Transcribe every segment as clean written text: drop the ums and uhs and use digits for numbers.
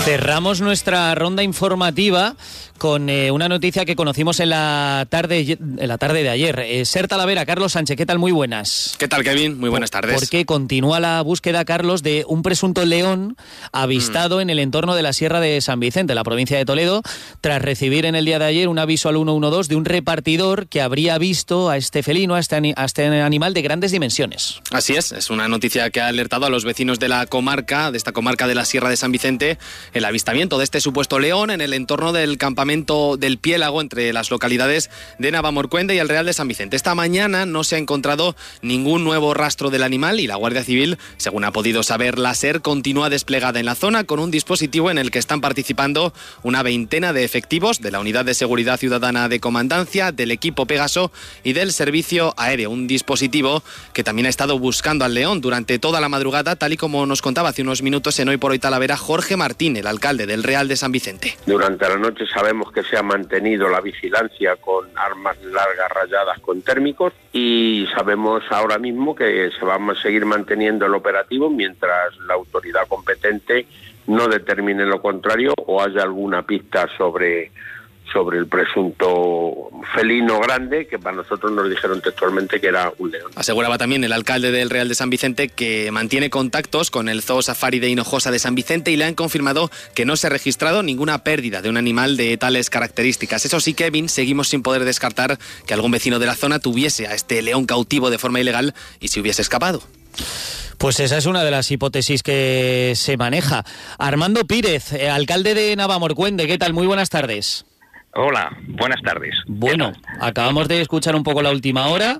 Cerramos nuestra ronda informativa con una noticia que conocimos en la tarde de ayer. Ser Talavera, Carlos Sánchez, ¿qué tal? Muy buenas. ¿Qué tal, Kevin? Muy buenas tardes. Porque continúa la búsqueda, Carlos, de un presunto león avistado en el entorno de la Sierra de San Vicente, la provincia de Toledo, tras recibir en el día de ayer un aviso al 112 de un repartidor que habría visto a este felino, a este animal de grandes dimensiones. Así es una noticia que ha alertado a los vecinos de la comarca, de esta comarca de la Sierra de San Vicente, el avistamiento de este supuesto león en el entorno del campamento del Piélago, entre las localidades de Navamorcuende y el Real de San Vicente. Esta mañana no se ha encontrado ningún nuevo rastro del animal y la Guardia Civil, según ha podido saber la SER, continúa desplegada en la zona con un dispositivo en el que están participando una veintena de efectivos de la Unidad de Seguridad Ciudadana de Comandancia, del equipo Pegaso y del Servicio Aéreo. Un dispositivo que también ha estado buscando al león durante toda la madrugada, tal y como nos contaba hace unos minutos en Hoy por Hoy Talavera Jorge Martín, el alcalde del Real de San Vicente. Durante la noche sabemos que se ha mantenido la vigilancia con armas largas rayadas con térmicos y sabemos ahora mismo que se va a seguir manteniendo el operativo mientras la autoridad competente no determine lo contrario o haya alguna pista sobre el presunto felino grande, que para nosotros nos dijeron textualmente que era un león. Aseguraba también el alcalde del Real de San Vicente que mantiene contactos con el Zoo Safari de Hinojosa de San Vicente y le han confirmado que no se ha registrado ninguna pérdida de un animal de tales características. Eso sí, Kevin, seguimos sin poder descartar que algún vecino de la zona tuviese a este león cautivo de forma ilegal y se hubiese escapado. Pues esa es una de las hipótesis que se maneja. Armando Pírez, alcalde de Navamorcuende, ¿qué tal? Muy buenas tardes. Hola, buenas tardes. Bueno, acabamos de escuchar un poco la última hora.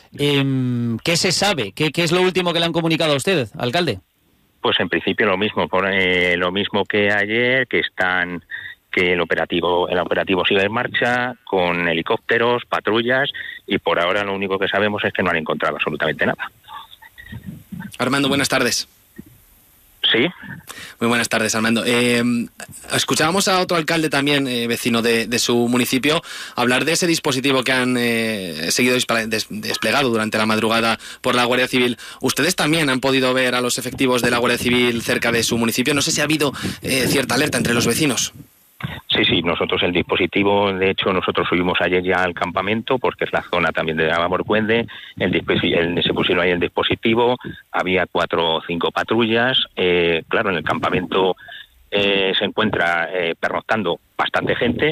¿Qué se sabe? ¿Qué es lo último que le han comunicado a usted, alcalde? Pues en principio lo mismo que ayer, que el operativo sigue en marcha, con helicópteros, patrullas, y por ahora lo único que sabemos es que no han encontrado absolutamente nada. Armando, buenas tardes. Sí. Muy buenas tardes, Armando. Escuchábamos a otro alcalde también, vecino de su municipio, hablar de ese dispositivo que han seguido desplegado durante la madrugada por la Guardia Civil. ¿Ustedes también han podido ver a los efectivos de la Guardia Civil cerca de su municipio? No sé si ha habido cierta alerta entre los vecinos. Sí, nosotros el dispositivo, de hecho nosotros subimos ayer ya al campamento porque es la zona también de Navamorcuende, se pusieron ahí el dispositivo, había 4 o 5 patrullas, claro, en el campamento se encuentra pernoctando bastante gente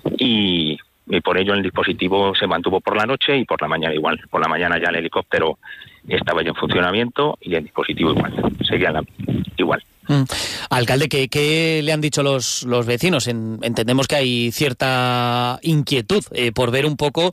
y por ello el dispositivo se mantuvo por la noche y por la mañana igual. Por la mañana ya el helicóptero estaba ya en funcionamiento y el dispositivo igual, seguía igual. Alcalde, ¿qué le han dicho los vecinos? Entendemos que hay cierta inquietud por ver un poco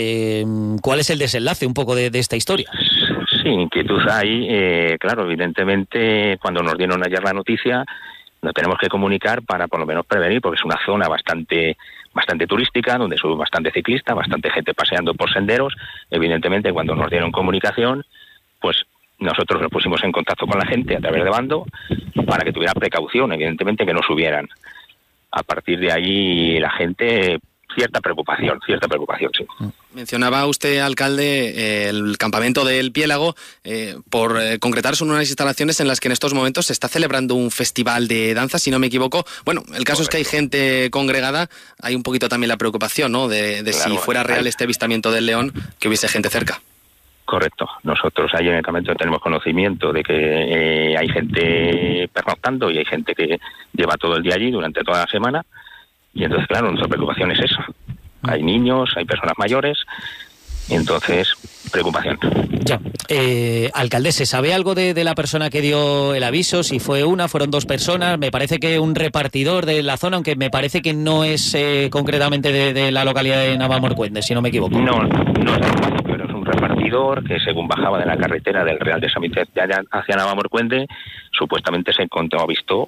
cuál es el desenlace un poco de esta historia. Sí, inquietud hay. Claro, evidentemente, cuando nos dieron ayer la noticia, nos tenemos que comunicar para por lo menos prevenir, porque es una zona bastante turística, donde sube bastante ciclista, bastante gente paseando por senderos. Evidentemente, cuando nos dieron comunicación, pues nosotros nos pusimos en contacto con la gente a través de Bando para que tuviera precaución, evidentemente que no subieran. A partir de ahí la gente, cierta preocupación, sí. Mencionaba usted, alcalde, el campamento del Piélago. Por concretar, son unas instalaciones en las que en estos momentos se está celebrando un festival de danza, si no me equivoco. Bueno, el caso es que hay gente congregada, hay un poquito también la preocupación, ¿no?, de claro, si fuera real este avistamiento del león, que hubiese gente cerca. Correcto. Nosotros ahí en el campamento tenemos conocimiento de que hay gente pernoctando y hay gente que lleva todo el día allí durante toda la semana. Y entonces, claro, nuestra preocupación es eso. Hay niños, hay personas mayores, y entonces, preocupación. Ya. Alcalde, ¿se sabe algo de la persona que dio el aviso? Si fue fueron 2 personas. Me parece que un repartidor de la zona, aunque me parece que no es concretamente de la localidad de Navamorcuende, si no me equivoco. No es de pero es un repartidor que según bajaba de la carretera del Real de San Vicente hacia Navamorcuende, supuestamente se encontró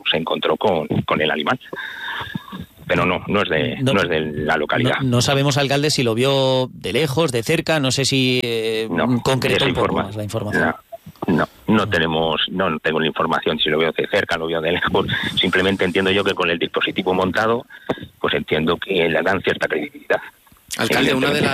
con el animal. Pero no es de la localidad. No sabemos, alcalde, si lo vio de lejos, de cerca, no sé si concretó un poco más la información. No tengo la información si lo veo de cerca, lo veo de lejos. Simplemente entiendo yo que con el dispositivo montado, pues entiendo que le dan cierta credibilidad. Alcalde, una de las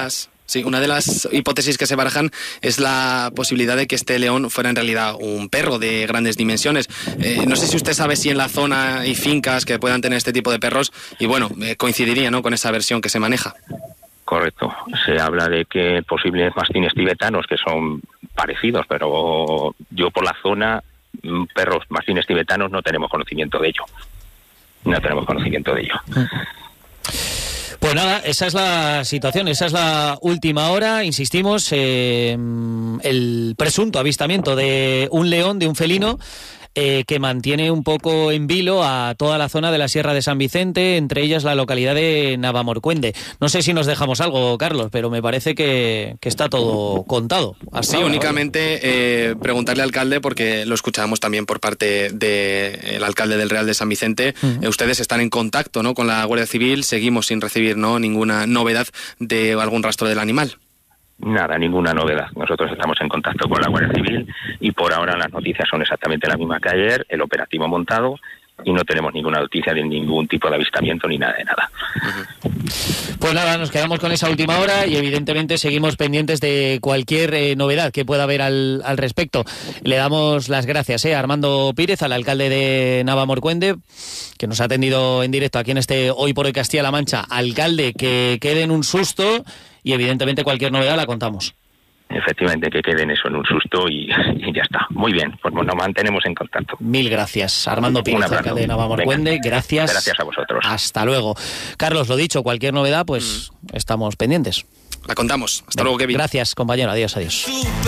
Sí, una de las hipótesis que se barajan es la posibilidad de que este león fuera en realidad un perro de grandes dimensiones. No sé si usted sabe si en la zona hay fincas que puedan tener este tipo de perros y bueno, coincidiría, ¿no?, con esa versión que se maneja. Correcto. Se habla de que posibles mastines tibetanos que son parecidos, pero yo por la zona, perros mastines tibetanos no tenemos conocimiento de ello. No tenemos conocimiento de ello. Pues nada, esa es la situación, esa es la última hora. Insistimos, el presunto avistamiento de un león, de un felino, que mantiene un poco en vilo a toda la zona de la Sierra de San Vicente, entre ellas la localidad de Navalmoruende. No sé si nos dejamos algo, Carlos, pero me parece que está todo contado. Sí, ahora, únicamente preguntarle al alcalde, porque lo escuchábamos también por parte del alcalde del Real de San Vicente. Ustedes están en contacto, ¿no?, con la Guardia Civil. Seguimos sin recibir, ¿no?, ninguna novedad de algún rastro del animal. Nada, ninguna novedad. Nosotros estamos en contacto con la Guardia Civil y por ahora las noticias son exactamente las mismas que ayer, el operativo montado, y no tenemos ninguna noticia de ningún tipo de avistamiento ni nada de nada. Pues nada, nos quedamos con esa última hora y evidentemente seguimos pendientes de cualquier novedad que pueda haber al respecto. Le damos las gracias a Armando Pírez, al alcalde de Navalmoruende, que nos ha atendido en directo aquí en este Hoy por Hoy Castilla-La Mancha. Alcalde, que quede en un susto y evidentemente cualquier novedad la contamos. Efectivamente, que quede en eso, en un susto y ya está. Muy bien, pues nos mantenemos en contacto. Mil gracias, Armando Pírez, alcalde de Navalmoruende. Gracias. Gracias a vosotros. Hasta luego. Carlos, lo dicho, cualquier novedad, pues estamos pendientes. La contamos. Hasta luego, Kevin. Gracias, compañero. Adiós, adiós.